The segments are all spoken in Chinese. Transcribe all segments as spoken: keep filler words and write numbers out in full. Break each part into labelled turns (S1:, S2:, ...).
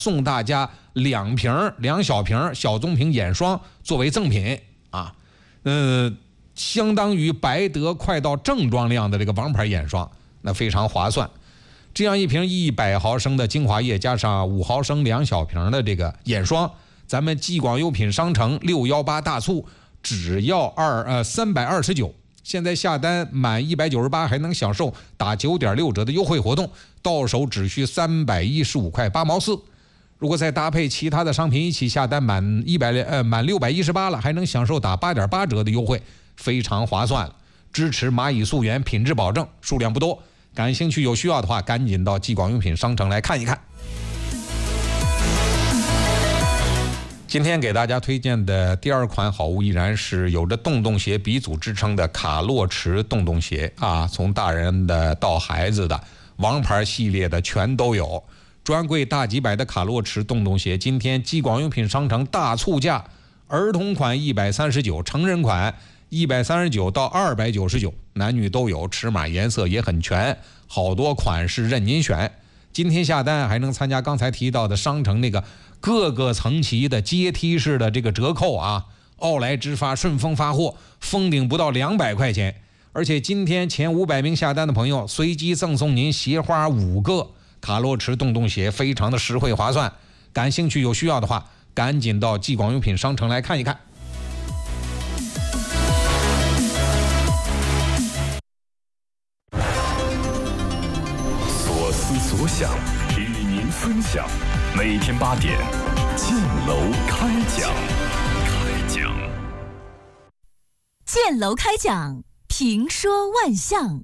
S1: 送大家两瓶两小瓶小棕瓶眼霜作为赠品啊，呃，相当于白得快到正装量的这个王牌眼霜，那非常划算。这样一瓶一百毫升的精华液加上五毫升两小瓶的这个眼霜，咱们继广优品商城六一八大促只要二呃三百二十九。现在下单满一百九十八还能享受打九点六折的优惠活动，到手只需三百一十五块八毛四。如果再搭配其他的商品一起下单满一百呃满六百一十八了，还能享受打八点八折的优惠，非常划算了。支持蚂蚁溯源，品质保证，数量不多，感兴趣有需要的话，赶紧到继广用品商城来看一看。今天给大家推荐的第二款好物依然是有着洞洞鞋鼻祖之称的卡洛驰洞洞鞋啊，从大人的到孩子的，王牌系列的全都有。专柜大几百的卡洛驰洞洞鞋，今天继广用品商城大促价，儿童款一百三十九，成人款一百三十九到二百九十九，男女都有，尺码颜色也很全，好多款式任您选。今天下单还能参加刚才提到的商城那个各个层级的阶梯式的这个折扣啊，奥莱直发顺丰发货，封顶不到两百块钱，而且今天前五百名下单的朋友随机赠送您鞋花五个。卡洛驰洞洞鞋非常的实惠划算，感兴趣有需要的话，赶紧到继广用品商城来看一看。
S2: 所思所想，与您分享。每天八点，建楼开讲。开讲。
S3: 建楼开讲，评说万象。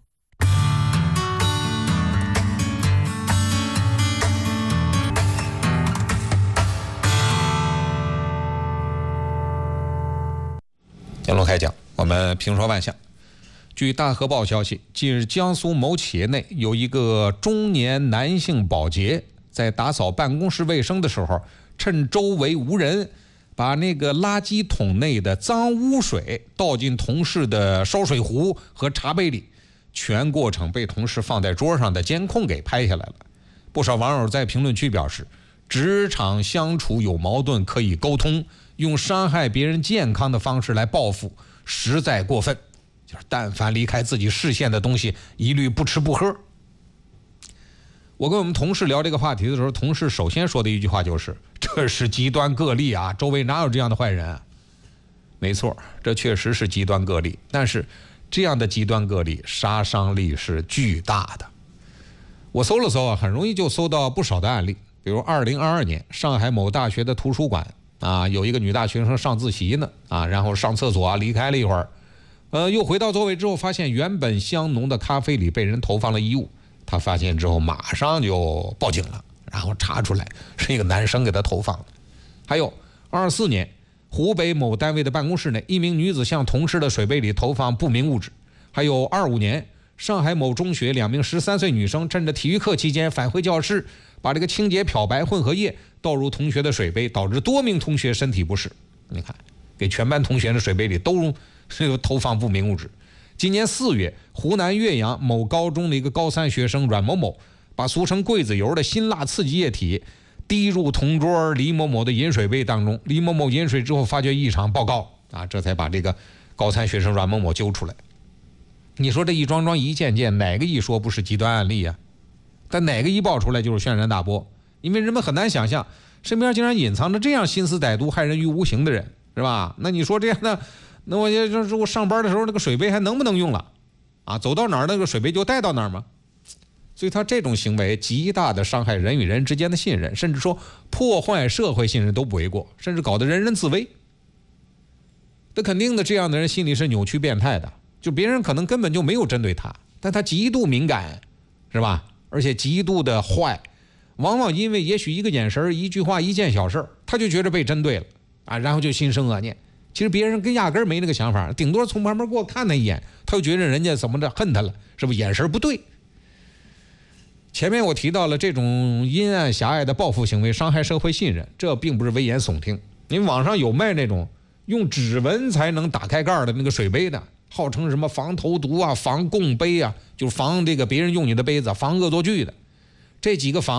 S1: 建楼开讲，我们评说万象。据大河报消息，近日江苏某企业内有一个中年男性保洁，在打扫办公室卫生的时候，趁周围无人，把那个垃圾桶内的脏污水倒进同事的烧水壶和茶杯里，全过程被同事放在桌上的监控给拍下来了。不少网友在评论区表示，职场相处有矛盾可以沟通，用伤害别人健康的方式来报复，实在过分。就是但凡离开自己视线的东西，一律不吃不喝。我跟我们同事聊这个话题的时候，同事首先说的一句话就是：“这是极端个例啊，周围哪有这样的坏人啊？”没错，这确实是极端个例，但是这样的极端个例杀伤力是巨大的。我搜了搜啊，很容易就搜到不少的案例，比如二零二二年上海某大学的图书馆啊，有一个女大学生上自习呢啊，然后上厕所啊，离开了一会儿，呃，又回到座位之后，发现原本香浓的咖啡里被人投放了异物。他发现之后马上就报警了，然后查出来是一个男生给他投放的。还有二四年湖北某单位的办公室内，一名女子向同事的水杯里投放不明物质。还有二五年上海某中学两名十三岁女生趁着体育课期间返回教室，把这个清洁漂白混合液倒入同学的水杯，导致多名同学身体不适。你看，给全班同学的水杯里都投放不明物质。今年四月，湖南岳阳某高中的一个高三学生阮某某，把俗称桂子油的辛辣刺激液体滴入同桌李某某的饮水杯当中。李某某饮水之后发觉异常，报告啊，这才把这个高三学生阮某某揪出来。你说这一桩桩一件件，哪个一说不是极端案例啊？但哪个一爆出来就是轩然大波，因为人们很难想象身边竟然隐藏着这样心思歹毒、害人于无形的人，是吧？那你说这样的，那我也就是我上班的时候那个水杯还能不能用了啊？走到哪儿那个水杯就带到哪儿吗？所以他这种行为极大的伤害人与人之间的信任，甚至说破坏社会信任都不为过，甚至搞得人人自危。那肯定的，这样的人心里是扭曲变态的，就别人可能根本就没有针对他，但他极度敏感，是吧？而且极度的坏，往往因为也许一个眼神、一句话、一件小事，他就觉得被针对了啊，然后就心生恶念。其实别人跟压根没那个想法，顶多从旁边过看他一眼，他就觉得人家怎么着恨他了，是不是眼神不对？前面我提到了这种阴暗狭隘的报复行为伤害社会信任，这并不是危言耸听。因为网上有卖那种用指纹才能打开盖的那个水杯的，号称什么防投毒啊、防共杯啊，就是防这个别人用你的杯子、防恶作剧的。这几个防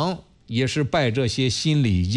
S1: 也是拜这些心理